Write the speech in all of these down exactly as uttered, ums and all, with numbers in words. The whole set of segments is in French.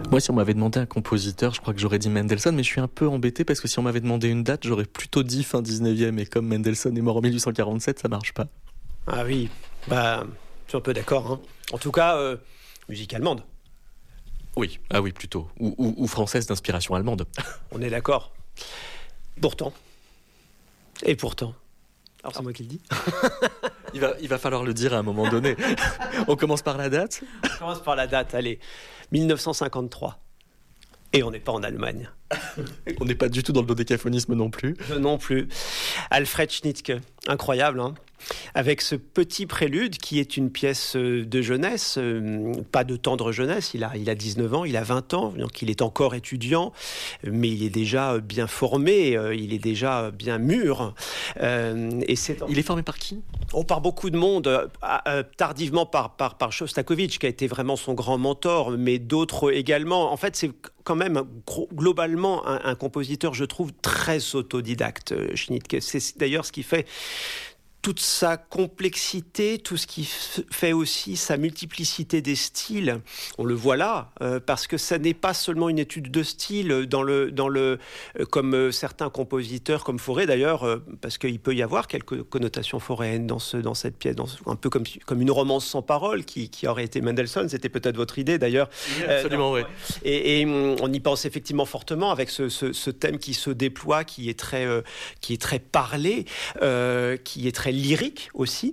Moi, si on m'avait demandé un compositeur, je crois que j'aurais dit Mendelssohn, mais je suis un peu embêté parce que si on m'avait demandé une date, j'aurais plutôt dit fin dix-neuvième, et comme Mendelssohn est mort en dix-huit cent quarante-sept, ça marche pas. Ah oui, bah, je suis un peu d'accord. Hein. En tout cas, euh, musique allemande. Oui, ah oui, plutôt. Ou, ou, ou française d'inspiration allemande. On est d'accord. Pourtant. Et pourtant. Alors c'est moi qui le dis. il, va, il va falloir le dire à un moment donné. On commence par la date ? On commence par la date, allez. dix-neuf cent cinquante-trois. Et on n'est pas en Allemagne. On n'est pas du tout dans le dodécaphonisme non plus. Non plus. Alfred Schnittke, incroyable, hein, avec ce petit prélude qui est une pièce de jeunesse, euh, pas de tendre jeunesse, il a, il a dix-neuf ans, il a vingt ans, donc il est encore étudiant, mais il est déjà bien formé, euh, il est déjà bien mûr. Euh, et c'est... Il est formé par qui ? Oh, par beaucoup de monde, euh, euh, tardivement par, par, par Shostakovich, qui a été vraiment son grand mentor, mais d'autres également. En fait, c'est quand même gros, globalement un, un compositeur, je trouve, très autodidacte, Schnittke. C'est d'ailleurs ce qui fait toute sa complexité, tout ce qui f- fait aussi sa multiplicité des styles. On le voit là, euh, parce que ça n'est pas seulement une étude de style, dans le, dans le, euh, comme euh, certains compositeurs, comme Fauré d'ailleurs, euh, parce qu'il peut y avoir quelques connotations foréennes dans, ce, dans cette pièce, dans ce, un peu comme, comme une romance sans parole qui, qui aurait été Mendelssohn, c'était peut-être votre idée d'ailleurs. Oui, absolument, euh, oui. Et, et on y pense effectivement fortement avec ce, ce, ce thème qui se déploie, qui est très, euh, qui est très parlé, euh, qui est très lyrique aussi.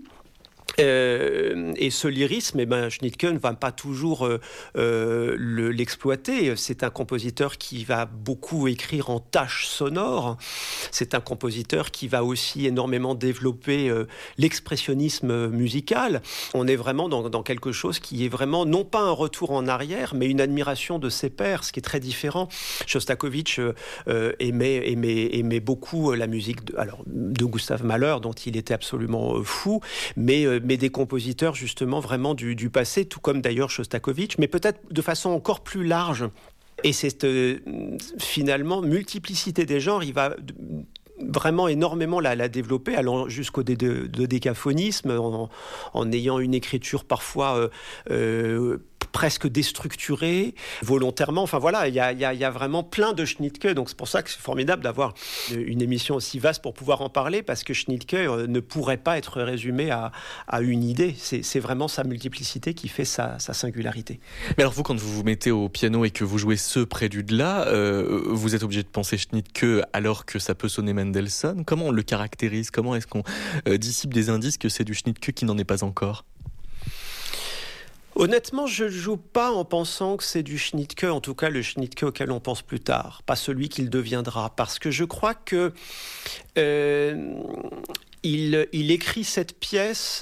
Euh, et ce lyrisme, eh ben, Schnittke ne va pas toujours euh, euh, le, l'exploiter. C'est un compositeur qui va beaucoup écrire en tâches sonores. C'est un compositeur qui va aussi énormément développer euh, l'expressionnisme musical. On est vraiment dans, dans quelque chose qui est vraiment non pas un retour en arrière, mais une admiration de ses pairs, ce qui est très différent. Shostakovich euh, aimait, aimait, aimait beaucoup la musique de, alors, de Gustav Mahler, dont il était absolument euh, fou, mais euh, mais des compositeurs justement vraiment du, du passé, tout comme d'ailleurs Shostakovich, mais peut-être de façon encore plus large. Et cette euh, finalement multiplicité des genres, il va vraiment énormément la, la développer, allant jusqu'au dé, de, de décaphonisme, en, en ayant une écriture parfois euh, euh, presque déstructurée, volontairement. Enfin voilà, il y a, y a, y a vraiment plein de Schnittke, donc c'est pour ça que c'est formidable d'avoir une émission aussi vaste pour pouvoir en parler, parce que Schnittke ne pourrait pas être résumé à, à une idée. C'est, c'est vraiment sa multiplicité qui fait sa, sa singularité. Mais alors vous, quand vous vous mettez au piano et que vous jouez ce prélude-là, euh, vous êtes obligé de penser Schnittke alors que ça peut sonner Mendelssohn. Comment on le caractérise ? Comment est-ce qu'on euh, dissipe des indices que c'est du Schnittke qui n'en est pas encore ? Honnêtement, je ne joue pas en pensant que c'est du Schnittke, en tout cas le Schnittke auquel on pense plus tard, pas celui qu'il deviendra, parce que je crois que euh, il, il écrit cette pièce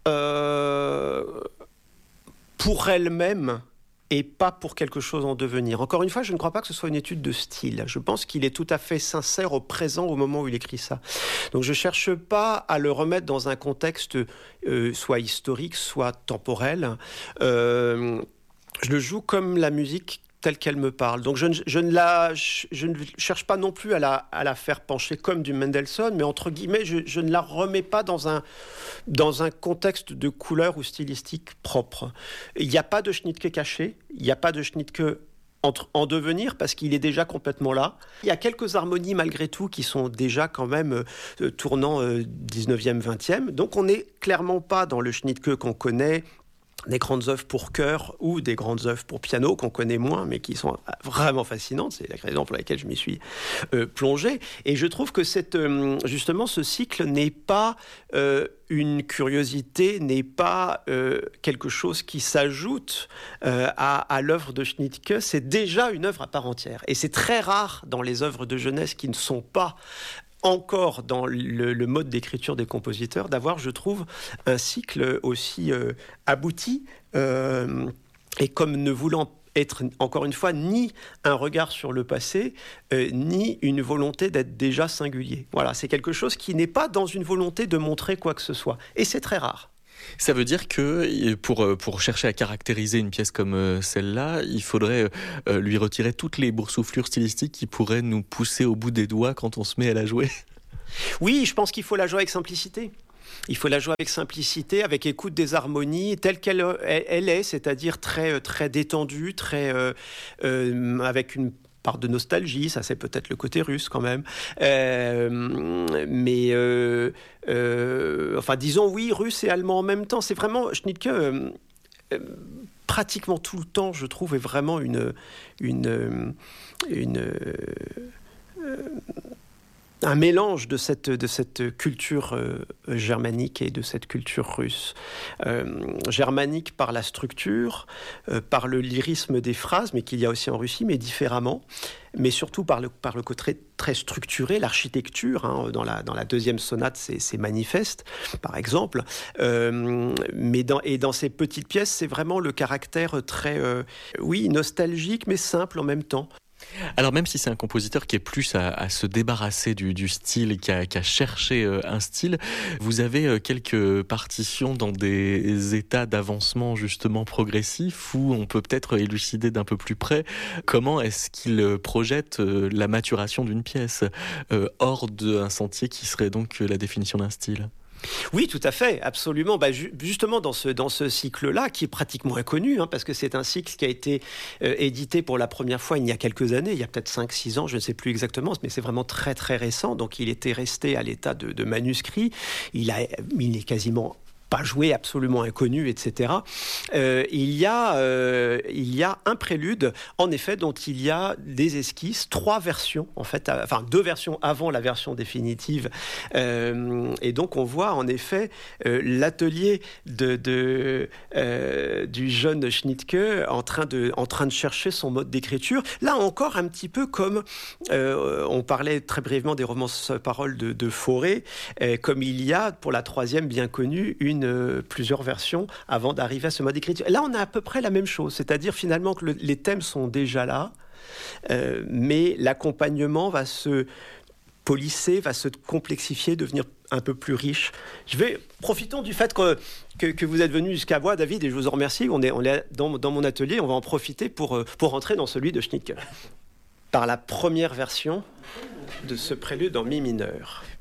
euh, pour elle-même et pas pour quelque chose en devenir. Encore une fois, je ne crois pas que ce soit une étude de style. Je pense qu'il est tout à fait sincère au présent, au moment où il écrit ça. Donc je ne cherche pas à le remettre dans un contexte euh, soit historique, soit temporel. Euh, je le joue comme la musique telle qu'elle me parle. Donc je ne, je ne, la, je ne cherche pas non plus à la, à la faire pencher comme du Mendelssohn, mais entre guillemets, je, je ne la remets pas dans un, dans un contexte de couleur ou stylistique propre. Il n'y a pas de Schnittke caché, il n'y a pas de Schnittke entre, en devenir, parce qu'il est déjà complètement là. Il y a quelques harmonies malgré tout qui sont déjà quand même euh, tournant euh, dix-neuvième, vingtième. Donc on n'est clairement pas dans le Schnittke qu'on connaît, des grandes œuvres pour chœur ou des grandes œuvres pour piano qu'on connaît moins mais qui sont vraiment fascinantes. C'est la raison pour laquelle je m'y suis euh, plongé. Et je trouve que cette, euh, justement ce cycle n'est pas euh, une curiosité, n'est pas euh, quelque chose qui s'ajoute euh, à, à l'œuvre de Schnittke. C'est déjà une œuvre à part entière. Et c'est très rare dans les œuvres de jeunesse qui ne sont pas encore dans le, le mode d'écriture des compositeurs, d'avoir, je trouve, un cycle aussi euh, abouti, euh, et comme ne voulant être, encore une fois, ni un regard sur le passé, euh, ni une volonté d'être déjà singulier. Voilà, c'est quelque chose qui n'est pas dans une volonté de montrer quoi que ce soit. Et c'est très rare. Ça veut dire que pour, pour chercher à caractériser une pièce comme celle-là, il faudrait lui retirer toutes les boursouflures stylistiques qui pourraient nous pousser au bout des doigts quand on se met à la jouer. Oui, je pense qu'il faut la jouer avec simplicité. Il faut la jouer avec simplicité, avec écoute des harmonies, telle qu'elle elle est, c'est-à-dire très, très détendue, très, euh, euh, avec une part de nostalgie, ça c'est peut-être le côté russe quand même, euh, mais euh, euh, enfin disons oui, russe et allemand en même temps. C'est vraiment Schnittke. Euh, euh, pratiquement tout le temps, je trouve, est vraiment une une une euh, un mélange de cette, de cette culture euh, germanique et de cette culture russe. Euh, germanique par la structure, euh, par le lyrisme des phrases, mais qu'il y a aussi en Russie, mais différemment, mais surtout par le, par le côté très structuré, l'architecture, hein, dans, la, dans la deuxième sonate, c'est, c'est manifeste, par exemple, euh, mais dans, et dans ces petites pièces, c'est vraiment le caractère très, euh, oui, nostalgique, mais simple en même temps. Alors même si c'est un compositeur qui est plus à, à se débarrasser du, du style, qui a, qui a cherché euh, un style, vous avez euh, quelques partitions dans des états d'avancement justement progressif où on peut peut-être élucider d'un peu plus près comment est-ce qu'il projette euh, la maturation d'une pièce euh, hors d'un sentier qui serait donc la définition d'un style. Oui, tout à fait, absolument. Bah, ju- justement, dans ce, dans ce cycle-là, qui est pratiquement inconnu, hein, parce que c'est un cycle qui a été euh, édité pour la première fois il y a quelques années, il y a peut-être cinq six ans, je ne sais plus exactement, mais c'est vraiment très très récent. Donc il était resté à l'état de, de manuscrit. Il, a, il est quasiment pas joué, absolument inconnu, et cetera. Euh, il, y a, euh, il y a un prélude, en effet, dont il y a des esquisses, trois versions, en fait, à, enfin deux versions avant la version définitive. Euh, et donc on voit en effet euh, l'atelier de, de, euh, du jeune Schnittke en train, de, en train de chercher son mode d'écriture. Là encore, un petit peu comme euh, on parlait très brièvement des romances-paroles de, de Fauré, euh, comme il y a pour la troisième bien connue une Euh, plusieurs versions avant d'arriver à ce mode d'écriture. Là, on a à peu près la même chose, c'est-à-dire finalement que le, les thèmes sont déjà là, euh, mais l'accompagnement va se polisser, va se complexifier, devenir un peu plus riche. Je vais, profitons du fait que, que, que vous êtes venu jusqu'à moi, David, et je vous en remercie. On est, on est dans, dans mon atelier, on va en profiter pour, pour rentrer dans celui de Schnittke. Par la première version de ce prélude en mi mineur.